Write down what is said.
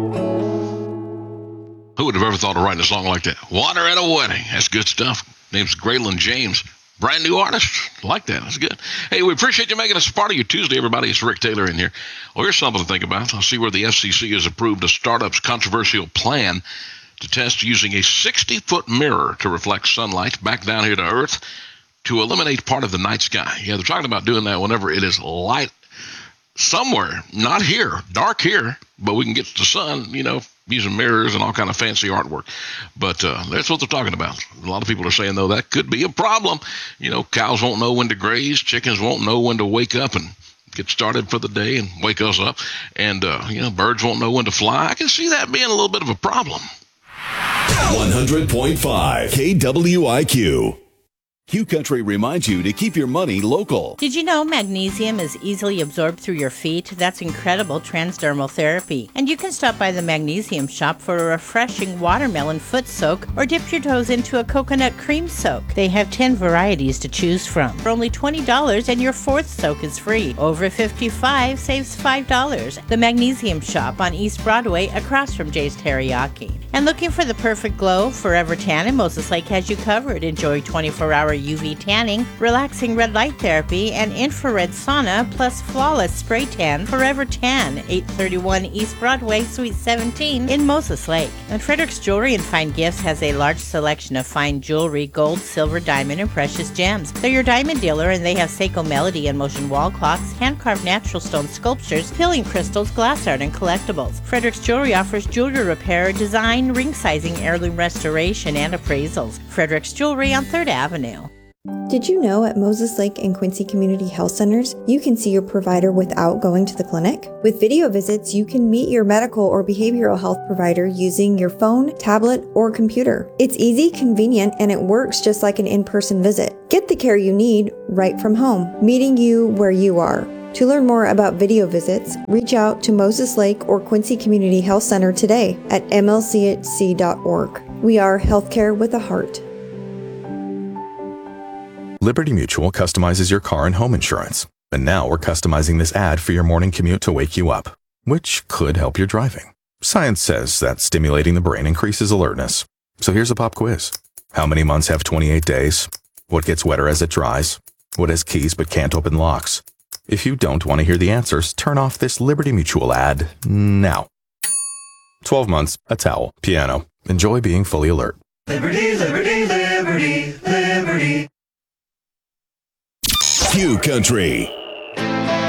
Who would have ever thought of writing a song like that? Water at a Wedding. That's good stuff. Name's Graylin James. Brand new artist. Like that. That's good. Hey, we appreciate you making us a part of your Tuesday, everybody. It's Rick Taylor in here. Well, here's something to think about. I'll see where the FCC has approved a startup's controversial plan to test using a 60-foot mirror to reflect sunlight back down here to Earth to eliminate part of the night sky. Yeah, they're talking about doing that whenever it is light somewhere, not here, dark here, but we can get to the sun, using mirrors and all kind of fancy artwork. But that's what they're talking about. A lot of people are saying, though, that could be a problem. Cows won't know when to graze. Chickens won't know when to wake up and get started for the day and wake us up. And, birds won't know when to fly. I can see that being a little bit of a problem. 100.5 KWIQ. Q Country reminds you to keep your money local. Did you know magnesium is easily absorbed through your feet? That's incredible transdermal therapy. And you can stop by the Magnesium Shop for a refreshing watermelon foot soak or dip your toes into a coconut cream soak. They have 10 varieties to choose from. For only $20 and your fourth soak is free. Over 55 saves $5. The Magnesium Shop on East Broadway across from Jay's Teriyaki. And looking for the perfect glow? Forever Tan in Moses Lake has you covered. Enjoy 24-hour UV tanning, relaxing red light therapy, and infrared sauna, plus flawless spray tan. Forever Tan, 831 East Broadway, Suite 17 in Moses Lake. And Frederick's Jewelry and Fine Gifts has a large selection of fine jewelry, gold, silver, diamond, and precious gems. They're your diamond dealer, and they have Seiko Melody and motion wall clocks, hand-carved natural stone sculptures, healing crystals, glass art, and collectibles. Frederick's Jewelry offers jewelry repair, design, ring sizing, heirloom restoration, and appraisals. Frederick's Jewelry on 3rd Avenue. Did you know at Moses Lake and Quincy Community Health Centers, you can see your provider without going to the clinic? With video visits, you can meet your medical or behavioral health provider using your phone, tablet, or computer. It's easy, convenient, and it works just like an in-person visit. Get the care you need right from home, meeting you where you are. To learn more about video visits, reach out to Moses Lake or Quincy Community Health Center today at mlchc.org. We are healthcare with a heart. Liberty Mutual customizes your car and home insurance. And now we're customizing this ad for your morning commute to wake you up, which could help your driving. Science says that stimulating the brain increases alertness. So here's a pop quiz. How many months have 28 days? What gets wetter as it dries? What has keys but can't open locks? If you don't want to hear the answers, turn off this Liberty Mutual ad now. 12 months, a towel, piano. Enjoy being fully alert. Liberty, liberty, liberty, liberty. Q Country.